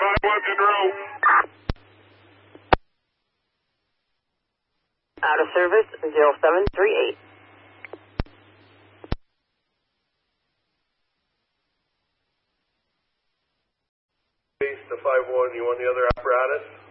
5-1 Monroe. Out of service, 0738. Base to 5-1, you want the other apparatus?